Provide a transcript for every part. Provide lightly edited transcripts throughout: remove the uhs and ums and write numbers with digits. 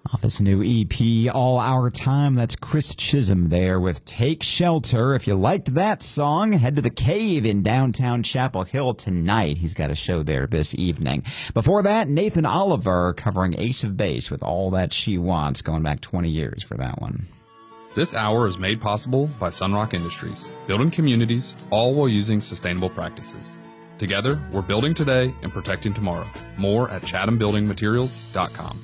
Off his new EP, All Our Time, that's Chris Chisholm there with Take Shelter. If you liked that song, head to the Cave in downtown Chapel Hill tonight. He's got a show there this evening. Before that, Nathan Oliver covering Ace of Base with All That She Wants, going back 20 years for that one. This hour is made possible by Sunrock Industries, building communities, all while using sustainable practices. Together, we're building today and protecting tomorrow. More at chathambuildingmaterials.com.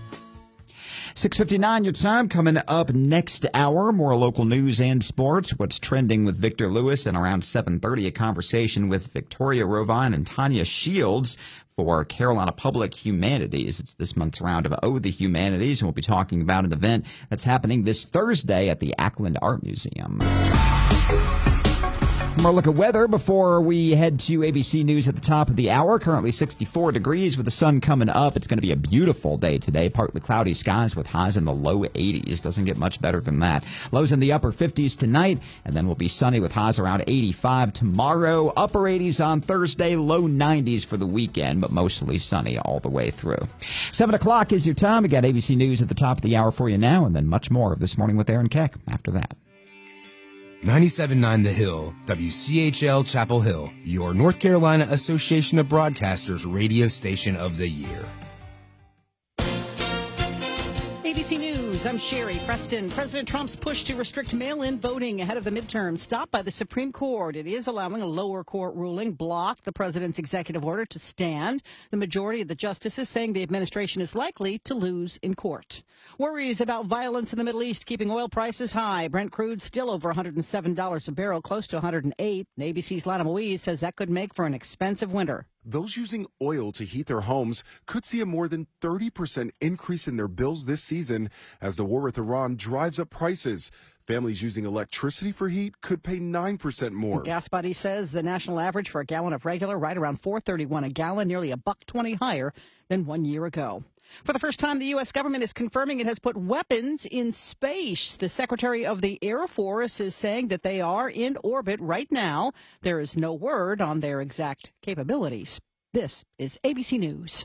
6:59 your time. Coming up next hour, more local news and sports. What's trending with Victor Lewis, and around 7:30 a conversation with Victoria Rovine and Tanya Shields for Carolina Public Humanities. It's this month's round of Oh the Humanities, and we'll be talking about an event that's happening this Thursday at the Ackland Art Museum. More look at weather before we head to ABC News at the top of the hour. Currently 64 degrees with the sun coming up. It's going to be a beautiful day today. Partly cloudy skies with highs in the low 80s. Doesn't get much better than that. Lows in the upper 50s tonight, and then we'll be sunny with highs around 85 tomorrow. Upper 80s on Thursday, low 90s for the weekend, but mostly sunny all the way through. 7 o'clock is your time. We got ABC News at the top of the hour for you now, and then much more of This Morning with Aaron Keck after that. 97.9 The Hill, WCHL Chapel Hill, your North Carolina Association of Broadcasters radio station of the year. ABC News, I'm Sherry Preston. President Trump's push to restrict mail-in voting ahead of the midterm stopped by the Supreme Court. It is allowing a lower court ruling blocked the president's executive order to stand. The majority of the justices saying the administration is likely to lose in court. Worries about violence in the Middle East keeping oil prices high. Brent crude still over $107 a barrel, close to $108. And ABC's Lana Moise says that could make for an expensive winter. Those using oil to heat their homes could see a more than 30% increase in their bills this season as the war with Iran drives up prices. Families using electricity for heat could pay 9% more. Gas Buddy says the national average for a gallon of regular right around $4.31 a gallon, nearly $1.20 higher than 1 year ago. For the first time, the U.S. government is confirming it has put weapons in space. The Secretary of the Air Force is saying that they are in orbit right now. There is no word on their exact capabilities. This is ABC News.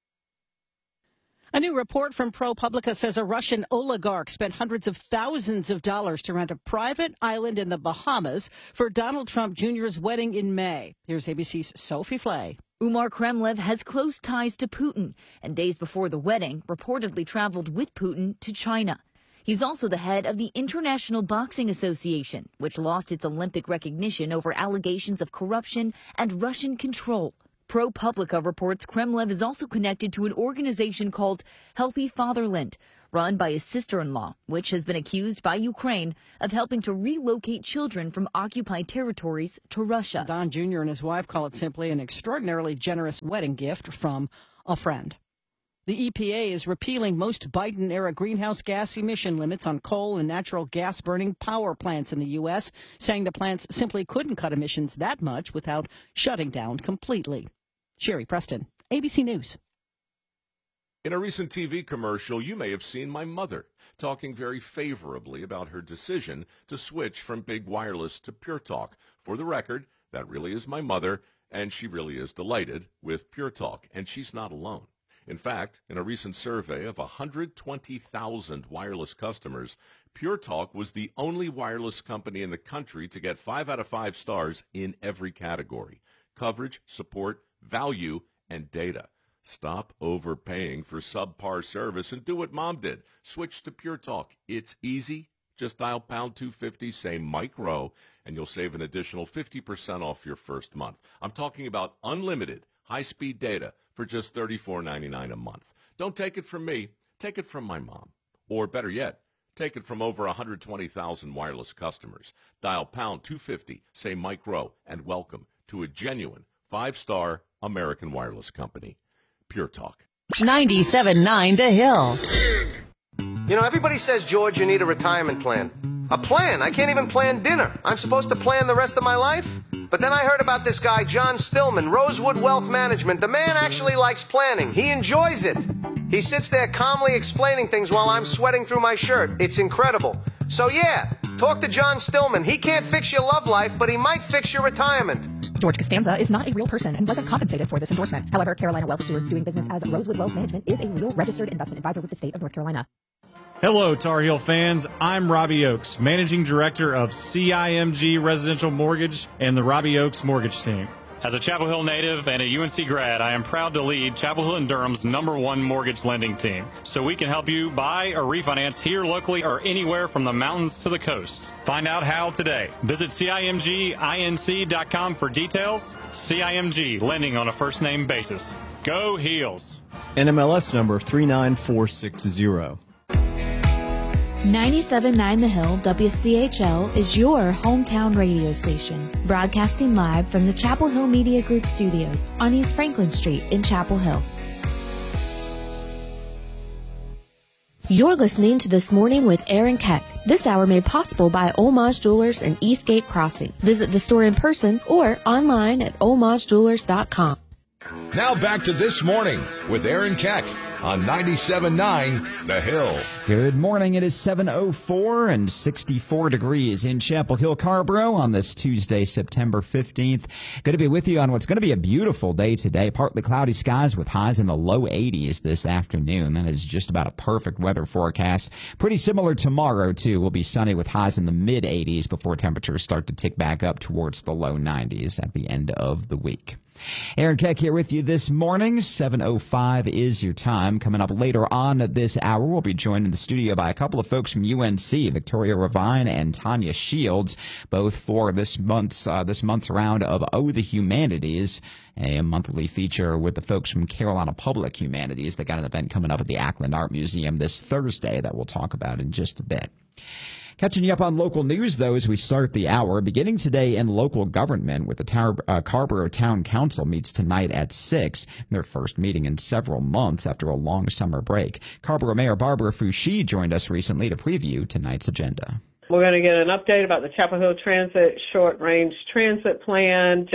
A new report from ProPublica says a Russian oligarch spent hundreds of thousands of dollars to rent a private island in the Bahamas for Donald Trump Jr.'s wedding in May. Here's ABC's Sophie Flay. Umar Kremlev has close ties to Putin, and days before the wedding, reportedly traveled with Putin to China. He's also the head of the International Boxing Association, which lost its Olympic recognition over allegations of corruption and Russian control. ProPublica reports Kremlev is also connected to an organization called Healthy Fatherland, run by his sister-in-law, which has been accused by Ukraine of helping to relocate children from occupied territories to Russia. Don Jr. and his wife call it simply an extraordinarily generous wedding gift from a friend. The EPA is repealing most Biden-era greenhouse gas emission limits on coal and natural gas-burning power plants in the U.S., saying the plants simply couldn't cut emissions that much without shutting down completely. Sherry Preston, ABC News. In a recent TV commercial, you may have seen my mother talking very favorably about her decision to switch from big wireless to Pure Talk. For the record, that really is my mother, and she really is delighted with Pure Talk, and she's not alone. In fact, in a recent survey of 120,000 wireless customers, Pure Talk was the only wireless company in the country to get 5 out of 5 stars in every category: coverage, support, value, and data. Stop overpaying for subpar service and do what Mom did. Switch to Pure Talk. It's easy. Just dial pound 250, say Mike Rowe, and you'll save an additional 50% off your first month. I'm talking about unlimited high-speed data for just $34.99 a month. Don't take it from me. Take it from my mom. Or better yet, take it from over 120,000 wireless customers. Dial pound 250, say Mike Rowe, and welcome to a genuine 5-star American wireless company. Pure Talk. 97.9 The Hill. You know, everybody says, George, you need a retirement plan. A plan? I can't even plan dinner. I'm supposed to plan the rest of my life? But then I heard about this guy, John Stillman, Rosewood Wealth Management. The man actually likes planning. He enjoys it. He sits there calmly explaining things while I'm sweating through my shirt. It's incredible. So yeah, talk to John Stillman. He can't fix your love life, but he might fix your retirement. George Costanza is not a real person and wasn't compensated for this endorsement. However, Carolina Wealth Stewards doing business as Rosewood Wealth Management is a real registered investment advisor with the state of North Carolina. Hello, Tar Heel fans. I'm Robbie Oakes, Managing Director of CIMG Residential Mortgage and the Robbie Oakes Mortgage Team. As a Chapel Hill native and a UNC grad, I am proud to lead Chapel Hill & Durham's #1 mortgage lending team, so we can help you buy or refinance here locally or anywhere from the mountains to the coast. Find out how today. Visit CIMGINC.com for details. CIMG, lending on a first-name basis. Go Heels! NMLS number 39460. 97.9 The Hill WCHL is your hometown radio station, broadcasting live from the Chapel Hill Media Group studios on East Franklin Street in Chapel Hill. You're listening to This Morning with Aaron Keck. This hour made possible by Homage Jewelers and Eastgate Crossing. Visit the store in person or online at homagejewelers.com. Now back to This Morning with Aaron Keck on 97.9 The Hill. Good morning. It is 7:04 and 64 degrees in Chapel Hill, Carrboro on this Tuesday, September 15th. Good to be with you on what's going to be a beautiful day today. Partly cloudy skies with highs in the low 80s this afternoon. That is just about a perfect weather forecast. Pretty similar tomorrow, too. Will be sunny with highs in the mid 80s before temperatures start to tick back up towards the low 90s at the end of the week. Aaron Keck here with you this morning. 7:05 is your time. Coming up later on this hour, we'll be joined in the studio by a couple of folks from UNC, Victoria Ravine and Tanya Shields, both for this month's round of Oh the Humanities, a monthly feature with the folks from Carolina Public Humanities. They got an event coming up at the Ackland Art Museum this Thursday that we'll talk about in just a bit. Catching you up on local news, though, as we start the hour, beginning today in local government with the Carrboro Town Council meets tonight at 6, their first meeting in several months after a long summer break. Carrboro Mayor Barbara Foushee joined us recently to preview tonight's agenda. We're going to get an update about the Chapel Hill Transit Short-Range Transit Plan,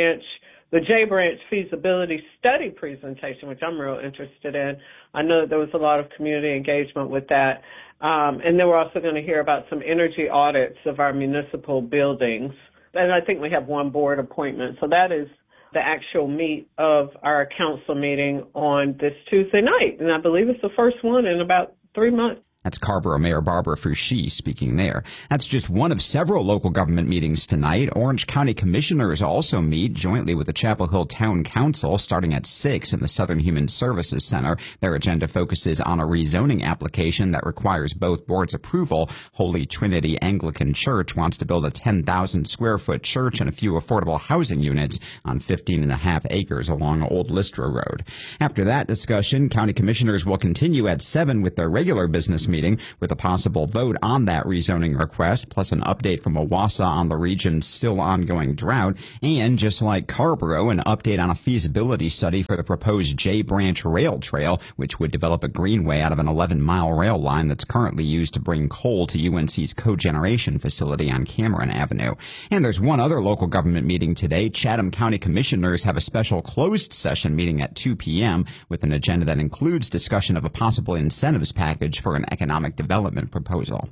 the J Branch Feasibility Study presentation, which I'm real interested in. I know that there was a lot of community engagement with that. And then we're also going to hear about some energy audits of our municipal buildings. And I think we have one board appointment. So that is the actual meat of our council meeting on this Tuesday night. And I believe it's the first one in about 3 months. That's Carrboro Mayor Barbara Foushee speaking there. That's just one of several local government meetings tonight. Orange County Commissioners also meet jointly with the Chapel Hill Town Council starting at 6 in the Southern Human Services Center. Their agenda focuses on a rezoning application that requires both boards' approval. Holy Trinity Anglican Church wants to build a 10,000 square foot church and a few affordable housing units on 15.5 acres along Old Lystra Road. After that discussion, County Commissioners will continue at 7 with their regular business meeting with a possible vote on that rezoning request, plus an update from Owasso on the region's still ongoing drought, and just like Carrboro, an update on a feasibility study for the proposed J Branch Rail Trail, which would develop a greenway out of an 11-mile rail line that's currently used to bring coal to UNC's cogeneration facility on Cameron Avenue. And there's one other local government meeting today. Chatham County Commissioners have a special closed session meeting at 2 p.m. with an agenda that includes discussion of a possible incentives package for an economic development proposal.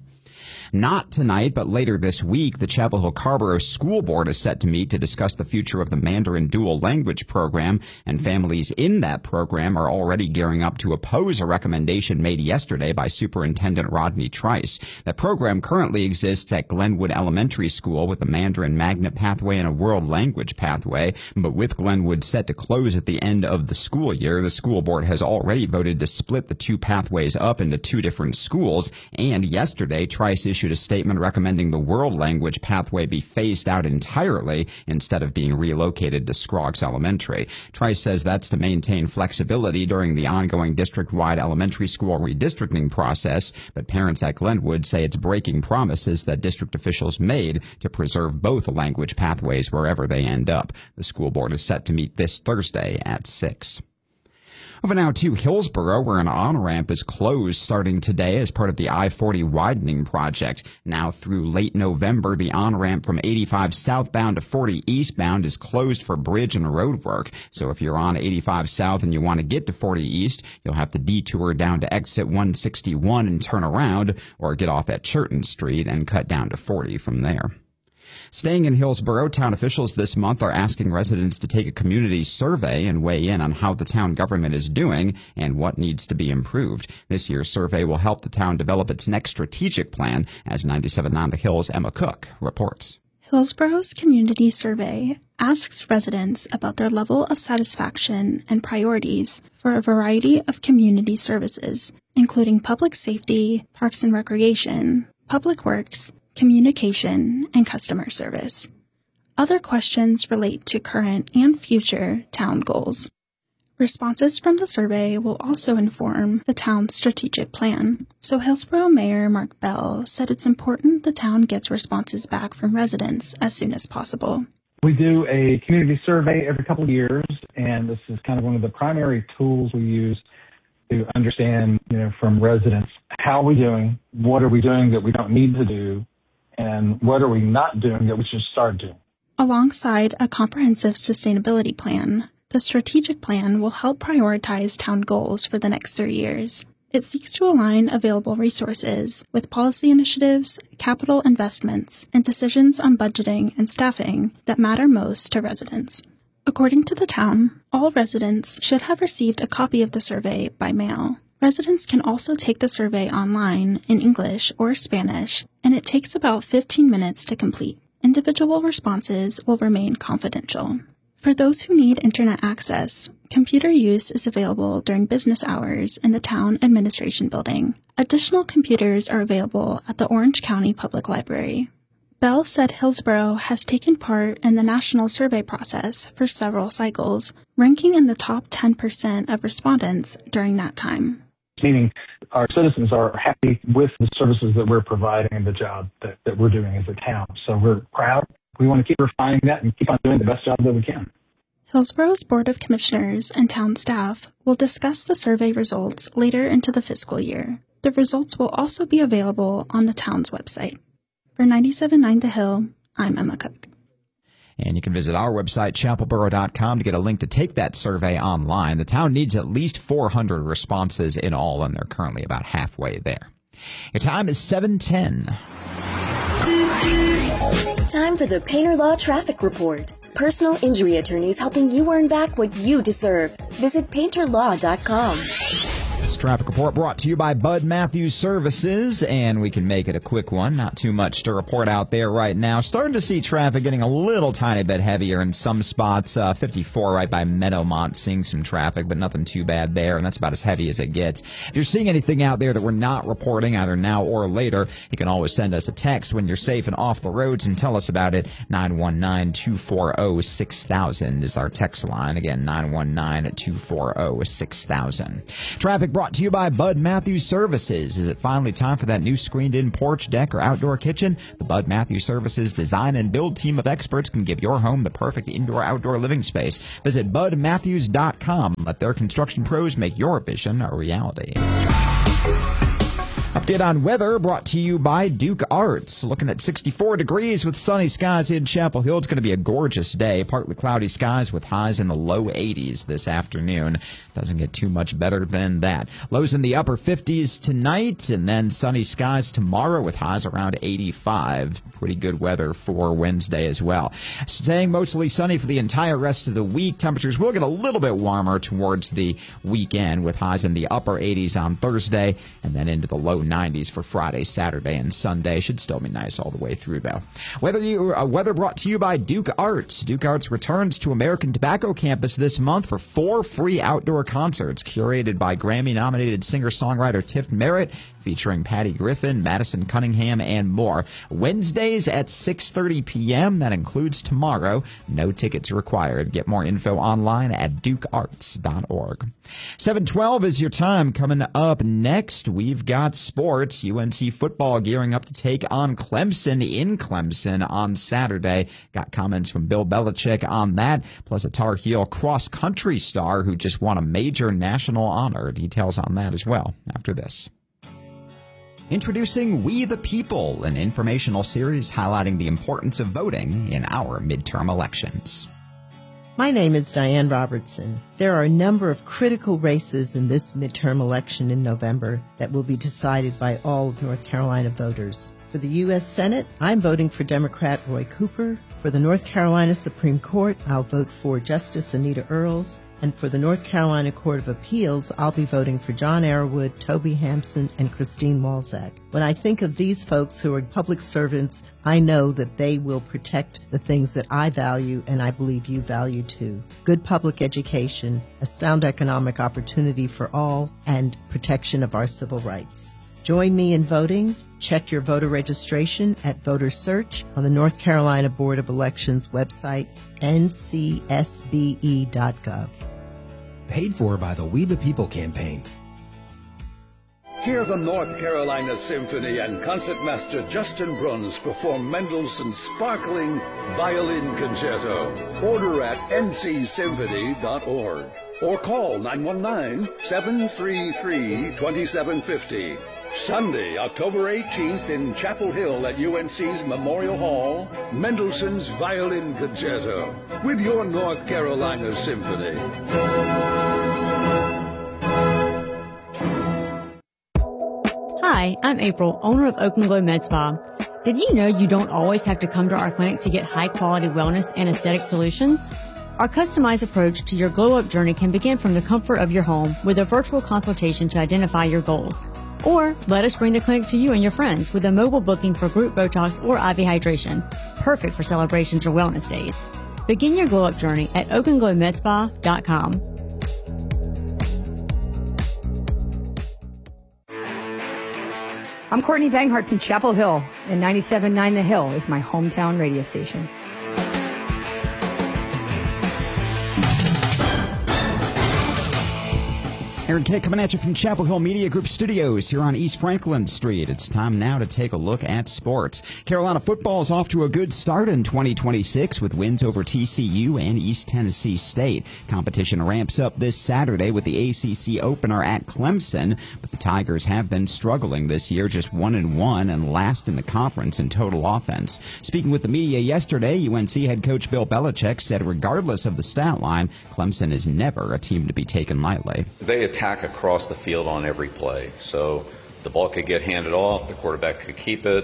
Not tonight, but later this week, the Chapel Hill Carrboro School Board is set to meet to discuss the future of the Mandarin Dual Language Program, and families in that program are already gearing up to oppose a recommendation made yesterday by Superintendent Rodney Trice. That program currently exists at Glenwood Elementary School with a Mandarin Magnet Pathway and a World Language Pathway, but with Glenwood set to close at the end of the school year, the school board has already voted to split the two pathways up into two different schools, and yesterday, Trice issued a statement recommending the World Language Pathway be phased out entirely instead of being relocated to Scroggs Elementary. Trice says that's to maintain flexibility during the ongoing district-wide elementary school redistricting process, but parents at Glenwood say it's breaking promises that district officials made to preserve both language pathways wherever they end up. The school board is set to meet this Thursday at 6. Over now to Hillsboro, where an on-ramp is closed starting today as part of the I-40 widening project. Now through late November, the on-ramp from 85 southbound to 40 eastbound is closed for bridge and road work. So if you're on 85 south and you want to get to 40 east, you'll have to detour down to exit 161 and turn around, or get off at Churton Street and cut down to 40 from there. Staying in Hillsborough, town officials this month are asking residents to take a community survey and weigh in on how the town government is doing and what needs to be improved. This year's survey will help the town develop its next strategic plan, as 97.9 The Hill's Emma Cook reports. Hillsborough's community survey asks residents about their level of satisfaction and priorities for a variety of community services, including public safety, parks and recreation, public works, communication, and customer service. Other questions relate to current and future town goals. Responses from the survey will also inform the town's strategic plan. So Hillsborough Mayor Mark Bell said it's important the town gets responses back from residents as soon as possible. We do a community survey every couple of years, and this is kind of one of the primary tools we use to understand, from residents, how are we doing, what are we doing that we don't need to do, and what are we not doing that we should start doing. Alongside a comprehensive sustainability plan, the strategic plan will help prioritize town goals for the next 3 years. It seeks to align available resources with policy initiatives, capital investments, and decisions on budgeting and staffing that matter most to residents. According to the town, all residents should have received a copy of the survey by mail. Residents can also take the survey online in English or Spanish, and it takes about 15 minutes to complete. Individual responses will remain confidential. For those who need internet access, computer use is available during business hours in the town administration building. Additional computers are available at the Orange County Public Library. Bell said Hillsborough has taken part in the national survey process for several cycles, ranking in the top 10% of respondents during that time. Meaning our citizens are happy with the services that we're providing and the job that we're doing as a town. So we're proud. We want to keep refining that and keep on doing the best job that we can. Hillsborough's Board of Commissioners and town staff will discuss the survey results later into the fiscal year. The results will also be available on the town's website. For 97.9 The Hill, I'm Emma Cook. And you can visit our website, chapelboro.com, to get a link to take that survey online. The town needs at least 400 responses in all, and they're currently about halfway there. Your time is 7:10. Time for the Painter Law Traffic Report. Personal injury attorneys helping you earn back what you deserve. Visit painterlaw.com. This traffic report brought to you by Bud Matthews Services, and we can make it a quick one. Not too much to report out there right now. Starting to see traffic getting a little tiny bit heavier in some spots. 54 right by Meadowmont, seeing some traffic, but nothing too bad there, and that's about as heavy as it gets. If you're seeing anything out there that we're not reporting, either now or later, you can always send us a text when you're safe and off the roads and tell us about it. 919-240-6000 is our text line. Again, 919-240-6000. Traffic brought to you by Bud Matthews Services. Is it finally time for that new screened-in porch, deck, or outdoor kitchen? The Bud Matthews Services design and build team of experts can give your home the perfect indoor-outdoor living space. Visit budmatthews.com. Let their construction pros make your vision a reality. Update on weather brought to you by Duke Arts. Looking at 64 degrees with sunny skies in Chapel Hill. It's going to be a gorgeous day. Partly cloudy skies with highs in the low 80s this afternoon. Doesn't get too much better than that. Lows in the upper 50s tonight, and then sunny skies tomorrow with highs around 85. Pretty good weather for Wednesday as well. Staying mostly sunny for the entire rest of the week. Temperatures will get a little bit warmer towards the weekend with highs in the upper 80s on Thursday and then into the low 90s for Friday, Saturday, and Sunday. Should still be nice all the way through, though. Weather brought to you by Duke Arts. Duke Arts returns to American Tobacco Campus this month for 4 free outdoor concerts curated by Grammy-nominated singer-songwriter Tiff Merritt, featuring Patty Griffin, Madison Cunningham, and more. Wednesdays at 6:30 p.m. That includes tomorrow. No tickets required. Get more info online at dukearts.org. 7:12 is your time. Coming up next, we've got sports. UNC football gearing up to take on Clemson in Clemson on Saturday. Got comments from Bill Belichick on that, plus a Tar Heel cross-country star who just won a major national honor. Details on that as well after this. Introducing We the People, an informational series highlighting the importance of voting in our midterm elections. My name is Diane Robertson. There are a number of critical races in this midterm election in November that will be decided by all of North Carolina voters. For the U.S. Senate, I'm voting for Democrat Roy Cooper. For the North Carolina Supreme Court, I'll vote for Justice Anita Earls. And for the North Carolina Court of Appeals, I'll be voting for John Arrowood, Toby Hampson, and Christine Walzak. When I think of these folks who are public servants, I know that they will protect the things that I value and I believe you value too. Good public education, a sound economic opportunity for all, and protection of our civil rights. Join me in voting. Check your voter registration at Voter Search on the North Carolina Board of Elections website, ncsbe.gov. Paid for by the We the People campaign. Hear the North Carolina Symphony and concertmaster Justin Bruns perform Mendelssohn's sparkling violin concerto. Order at ncsymphony.org or call 919-733-2750. Sunday, October 18th in Chapel Hill at UNC's Memorial Hall, Mendelssohn's Violin Concerto with your North Carolina Symphony. Hi, I'm April, owner of Oak and Glow Med Spa. Did you know you don't always have to come to our clinic to get high-quality wellness and aesthetic solutions? Our customized approach to your glow-up journey can begin from the comfort of your home with a virtual consultation to identify your goals. Or let us bring the clinic to you and your friends with a mobile booking for group Botox or IV hydration, perfect for celebrations or wellness days. Begin your glow-up journey at oakandglowmedspa.com. I'm Courtney Banghart from Chapel Hill, and 97.9 The Hill is my hometown radio station. Aaron Kick coming at you from Chapel Hill Media Group Studios here on East Franklin Street. It's time now to take a look at sports. Carolina football is off to a good start in 2026 with wins over TCU and East Tennessee State. Competition ramps up this Saturday with the ACC opener at Clemson, but the Tigers have been struggling this year, just 1-1 and last in the conference in total offense. Speaking with the media yesterday, UNC head coach Bill Belichick said regardless of the stat line, Clemson is never a team to be taken lightly. They attack across the field on every play. So the ball could get handed off, the quarterback could keep it,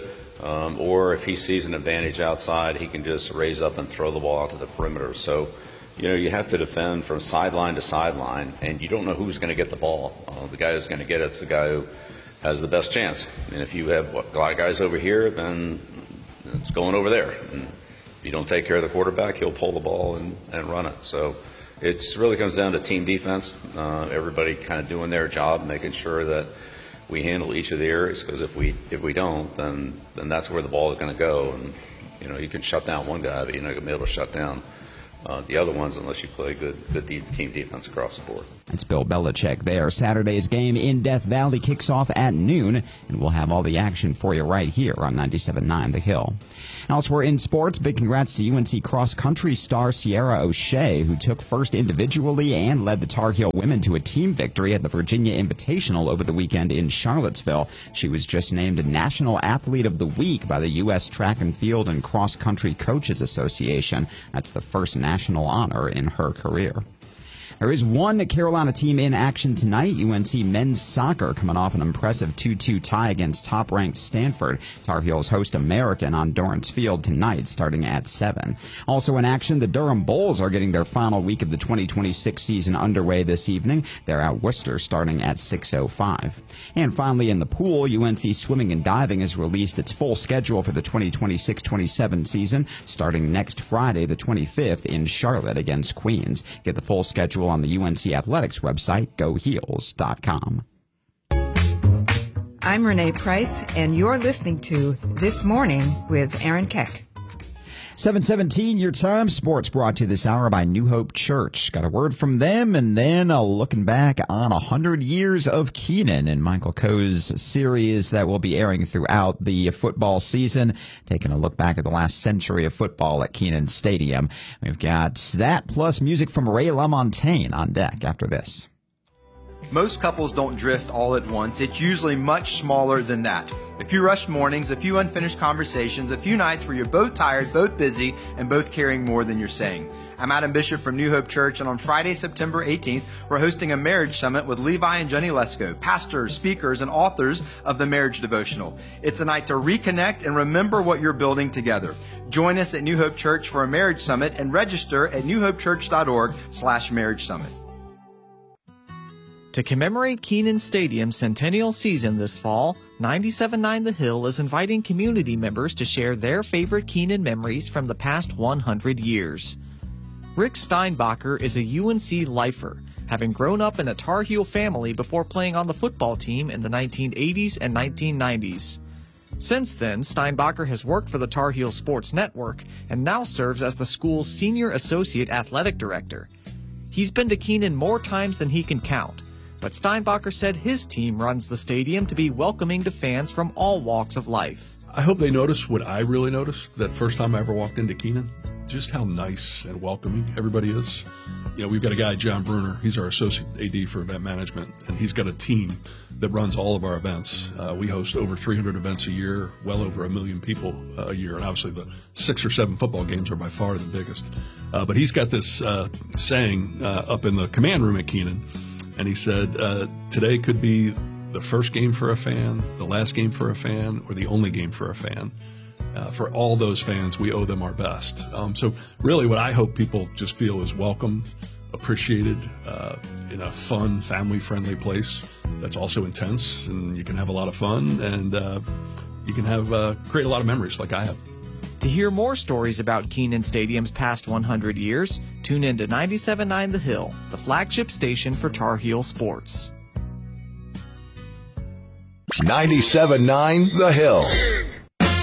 or if he sees an advantage outside, he can just raise up and throw the ball out to the perimeter. So, you have to defend from sideline to sideline, and you don't know who's going to get the ball. The guy who's going to get it's the guy who has the best chance. And if you have a lot of guys over here, then it's going over there. And if you don't take care of the quarterback, he'll pull the ball and run it. So it really comes down to team defense, everybody kind of doing their job, making sure that we handle each of the areas, because if we don't, then that's where the ball is going to go. And, you can shut down one guy, but you're not going to be able to shut down the other ones unless you play good team defense across the board. It's Bill Belichick there. Saturday's game in Death Valley kicks off at noon, and we'll have all the action for you right here on 97.9 The Hill. Elsewhere in sports, big congrats to UNC cross-country star Sierra O'Shea, who took first individually and led the Tar Heel women to a team victory at the Virginia Invitational over the weekend in Charlottesville. She was just named National Athlete of the Week by the U.S. Track and Field and Cross Country Coaches Association. That's the first national honor in her career. There is one Carolina team in action tonight. UNC men's soccer coming off an impressive 2-2 tie against top-ranked Stanford. Tar Heels host American on Dorrance Field tonight, starting at 7. Also in action, the Durham Bulls are getting their final week of the 2026 season underway this evening. They're at Worcester starting at 6:05. And finally in the pool, UNC Swimming and Diving has released its full schedule for the 2026-27 season, starting next Friday, the 25th, in Charlotte against Queens. Get the full schedule on the UNC Athletics website, goheels.com. I'm Renee Price, and you're listening to This Morning with Aaron Keck. 7:17, your time. Sports brought to you this hour by New Hope Church. Got a word from them, and then looking back on 100 years of Kenan and Michael Coe's series that will be airing throughout the football season, taking a look back at the last century of football at Kenan Stadium. We've got that plus music from Ray LaMontagne on deck after this. Most couples don't drift all at once. It's usually much smaller than that. A few rushed mornings, a few unfinished conversations, a few nights where you're both tired, both busy, and both carrying more than you're saying. I'm Adam Bishop from New Hope Church, and on Friday, September 18th, we're hosting a marriage summit with Levi and Jenny Lesko, pastors, speakers, and authors of the Marriage Devotional. It's a night to reconnect and remember what you're building together. Join us at New Hope Church for a marriage summit and register at newhopechurch.org/marriage summit. To commemorate Kenan Stadium's centennial season this fall, 97.9 The Hill is inviting community members to share their favorite Kenan memories from the past 100 years. Rick Steinbacher is a UNC lifer, having grown up in a Tar Heel family before playing on the football team in the 1980s and 1990s. Since then, Steinbacher has worked for the Tar Heel Sports Network and now serves as the school's Senior Associate Athletic Director. He's been to Kenan more times than he can count, but Steinbacher said his team runs the stadium to be welcoming to fans from all walks of life. I hope they notice what I really noticed that first time I ever walked into Kenan, just how nice and welcoming everybody is. You know, we've got a guy, John Bruner, he's our associate AD for event management, and he's got a team that runs all of our events. We host over 300 events a year, well over 1 million people a year, and obviously the 6 or 7 football games are by far the biggest. But he's got this saying up in the command room at Kenan, and he said, today could be the first game for a fan, the last game for a fan, or the only game for a fan. For all those fans, we owe them our best. So really what I hope people just feel is welcomed, appreciated, in a fun, family-friendly place that's also intense, and you can have a lot of fun, and you can have create a lot of memories like I have. To hear more stories about Kenan Stadium's past 100 years, tune in to 97.9 The Hill, the flagship station for Tar Heel sports. 97.9 The Hill.